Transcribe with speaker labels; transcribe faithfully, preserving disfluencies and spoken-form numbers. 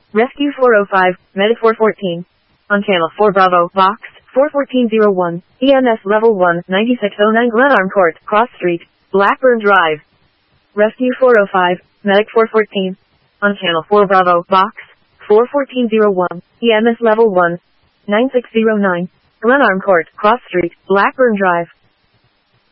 Speaker 1: Rescue four oh five, Medic four fourteen. On Channel four Bravo, Box, four fourteen oh one, E M S Level one, ninety-six oh nine Glenarm Court, Cross Street, Blackburn Drive. Rescue four oh five, Medic four fourteen. On Channel four Bravo, Box, four fourteen oh one, E M S Level one, nine six oh nine, Glenarm Court, Cross Street, Blackburn Drive.